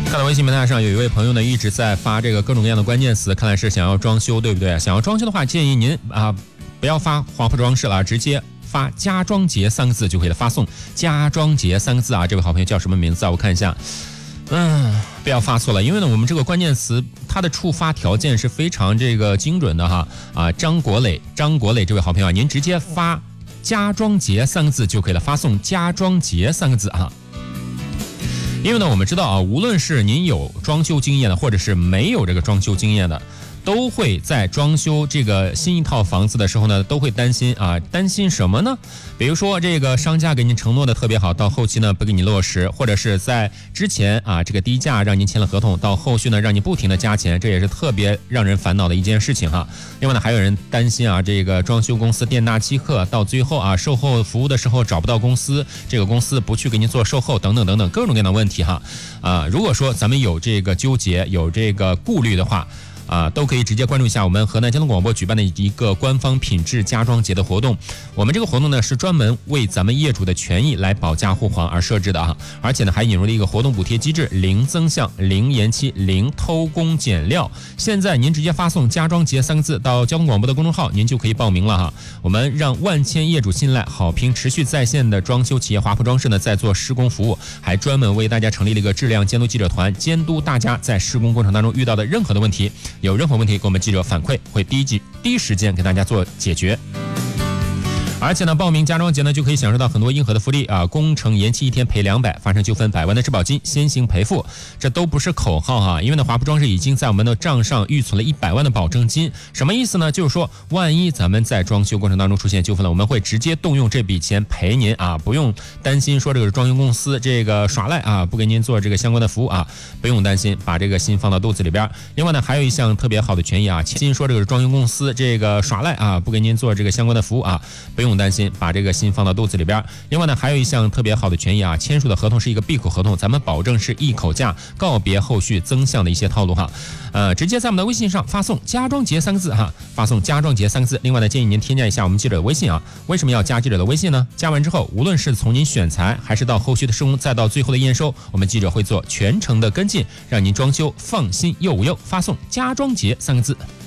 看到微信平台上有一位朋友呢一直在发这个各种各样的关键词，看来是想要装修，对不对？想要装修的话，建议您不要发华普装饰了，直接发家装节3个字就可以了。发送家装节3个字啊，这位好朋友叫什么名字啊？我看一下，不要发错了，因为呢我们这个关键词它的触发条件是非常这个精准的哈张国磊这位好朋友啊，您直接发家装节3个字就可以了，发送家装节3个字啊。因为呢我们知道啊，无论是您有装修经验的，或者是没有这个装修经验的，都会在装修这个新一套房子的时候呢，都会担心担心什么呢？比如说这个商家给您承诺的特别好，到后期呢不给你落实，或者是在之前这个低价让您签了合同，到后续呢让你不停的加钱，这也是特别让人烦恼的一件事情哈。另外呢还有人担心这个装修公司店大欺客，到最后售后服务的时候找不到公司，这个公司不去给您做售后等等等等各种各样的问题哈。如果说咱们有这个纠结，有这个顾虑的话，都可以直接关注一下我们河南交通广播举办的一个官方品质家装节的活动。我们这个活动呢是专门为咱们业主的权益来保驾护航而设置的而且呢还引入了一个活动补贴机制，零增项、零延期、零偷工减料。现在您直接发送家装节3个字到交通广播的公众号，您就可以报名了我们让万千业主信赖、好评持续在线的装修企业华普装饰呢在做施工服务，还专门为大家成立了一个质量监督记者团，监督大家在施工过程当中遇到的任何的问题，有任何问题给我们记者反馈，会第一时间给大家做解决。而且呢，报名家装节呢就可以享受到很多硬核的福利工程延期1天赔200，发生纠纷100万的质保金先行赔付，这都不是口号因为呢华普装饰已经在我们的账上预存了100万的保证金。什么意思呢？就是说万一咱们在装修过程当中出现纠纷了，我们会直接动用这笔钱赔您不用担心说这个装修公司这个耍赖不给您做这个相关的服务不用担心，把这个心放到肚子里边。另外呢还有一项特别好的权益担心说这个装修公司这个耍赖不给您做这个相关的服务不用担心，把这个心放到肚子里边。另外呢还有一项特别好的权益签署的合同是一个闭口合同，咱们保证是一口价，告别后续增项的一些套路直接在我们的微信上发送家装节3个字发送家装节3个字。另外呢建议您添加一下我们记者的微信为什么要加记者的微信呢？加完之后，无论是从您选材还是到后续的施工，再到最后的验收，我们记者会做全程的跟进，让您装修放心又无忧。发送家装节3个字。